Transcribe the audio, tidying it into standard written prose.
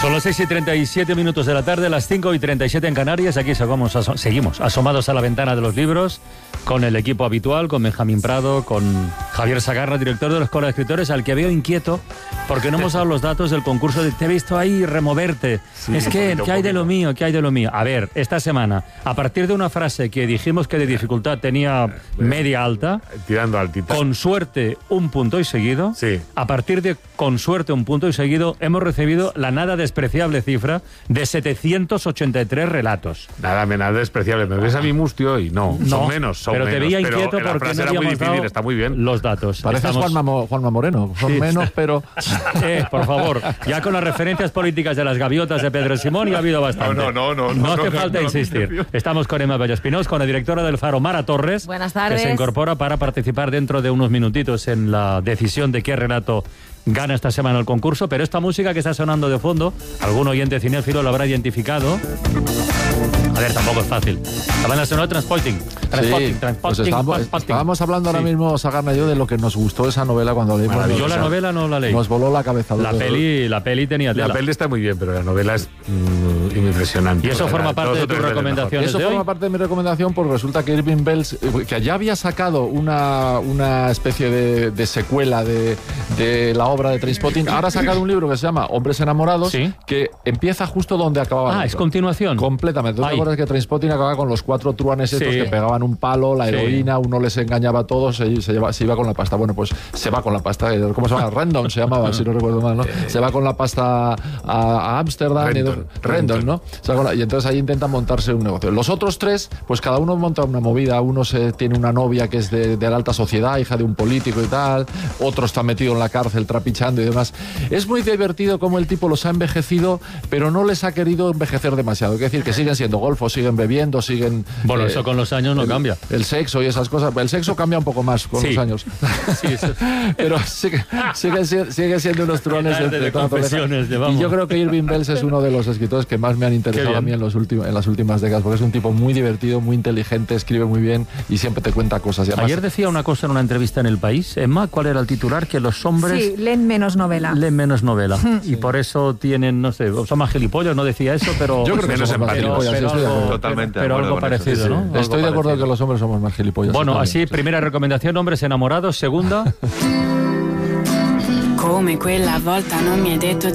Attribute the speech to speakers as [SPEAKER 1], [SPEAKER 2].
[SPEAKER 1] Son las 6:37 de la tarde, las 5:37 en Canarias. Aquí seguimos asomados a la ventana de los libros con el equipo habitual, con Benjamín Prado, con Javier Sagarra, director de la Escuela de Escritores, al que veo inquieto porque no hemos dado los datos del concurso. Te he visto ahí removerte. Sí, es que, ¿qué hay de lo mío? ¿Qué hay de lo mío? A ver, esta semana, a partir de una frase que dijimos que de dificultad tenía media alta,
[SPEAKER 2] tirando altita,
[SPEAKER 1] con suerte un punto y seguido,
[SPEAKER 2] sí.
[SPEAKER 1] A partir de con suerte un punto y seguido, hemos recibido la nada despreciable cifra de 783 relatos.
[SPEAKER 2] Nada despreciable. Me ves a mí mustio y no, son menos.
[SPEAKER 1] Pero te veía inquieto
[SPEAKER 2] porque
[SPEAKER 1] no
[SPEAKER 2] era muy difícil, está muy bien.
[SPEAKER 1] Los datos.
[SPEAKER 3] Pareces Juanma Moreno, son menos, pero...
[SPEAKER 1] por favor, ya con las referencias políticas de las gaviotas de Pedro Simón ya ha habido bastante. No hace falta insistir. Estamos con Emma Bello-Espinós, con la directora del Faro, Mara Torres.
[SPEAKER 4] Buenas tardes.
[SPEAKER 1] Que se incorpora para participar dentro de unos minutitos en la decisión de qué relato gana esta semana el concurso, pero esta música que está sonando de fondo, algún oyente cinéfilo lo habrá identificado. A ver, tampoco es fácil. La banda sonora Transporting.
[SPEAKER 3] Pues estábamos hablando ahora mismo, Sagarna y yo, de lo que nos gustó esa novela cuando leímos.
[SPEAKER 1] Yo la novela no la leí.
[SPEAKER 3] Nos voló la cabeza.
[SPEAKER 1] La peli tenía tela.
[SPEAKER 2] La peli está muy bien, pero la novela es impresionante.
[SPEAKER 1] ¿Y eso forma parte de tus recomendaciones?
[SPEAKER 3] Eso forma parte de mi recomendación porque resulta que Irving Welsh, que ya había sacado una especie de secuela de la obra de Trainspotting, ahora ha sacado un libro que se llama Hombres enamorados, ¿sí? Que empieza justo donde acababa.
[SPEAKER 1] ¿Es continuación?
[SPEAKER 3] Completamente. ¿Tú te acuerdas que Trainspotting acababa con los 4 truanes estos que pegaban un palo, la heroína, uno les engañaba a todos, se iba con la pasta? Bueno, pues se va con la pasta. ¿Cómo se llama? Rendon se llamaba, si no recuerdo mal, ¿no? Se va con la pasta a Ámsterdam. Rendon, ¿no? Y entonces ahí intentan montarse un negocio. Los otros 3, pues cada uno monta una movida. Uno tiene una novia que es de la alta sociedad, hija de un político y tal. Otro está metido en la cárcel trapichando y demás. Es muy divertido cómo el tipo los ha envejecido, pero no les ha querido envejecer demasiado. Es decir, que siguen siendo golfos, siguen bebiendo, siguen...
[SPEAKER 1] Bueno, eso con los años no cambia.
[SPEAKER 3] El sexo y esas cosas. El sexo cambia un poco más con los años.
[SPEAKER 1] Sí, eso.
[SPEAKER 3] Pero sigue siendo unos truones
[SPEAKER 1] de confesiones.
[SPEAKER 3] Y yo creo que Irving Welsh es uno de los escritores que más me han interesado a mí en las últimas décadas, porque es un tipo muy divertido, muy inteligente, escribe muy bien y siempre te cuenta cosas. Y además,
[SPEAKER 1] ayer decía una cosa en una entrevista en El País, Emma, ¿cuál era el titular? Que los hombres...
[SPEAKER 4] Sí, leen menos novela.
[SPEAKER 1] Y por eso tienen, no sé, son más gilipollas, no decía eso, pero...
[SPEAKER 3] Yo creo que somos más gilipollas.
[SPEAKER 2] Totalmente.
[SPEAKER 1] Pero algo parecido, ¿no?
[SPEAKER 3] Estoy de acuerdo que los hombres somos más gilipollas.
[SPEAKER 1] Bueno, así, primera recomendación, hombres enamorados. Segunda...
[SPEAKER 5] Come quella volta non mi hai detto